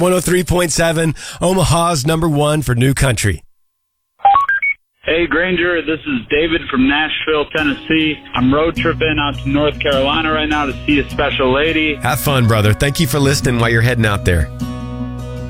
103.7, Omaha's number one for new country. Hey, Granger, this is David from Nashville, Tennessee. I'm road tripping out to North Carolina right now to see a special lady. Have fun, brother. Thank you for listening while you're heading out there.